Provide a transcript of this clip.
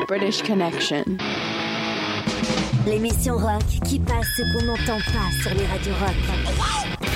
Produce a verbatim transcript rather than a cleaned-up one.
British Connection. L'émission rock qui passe ce qu'on n'entend pas sur les radios rock.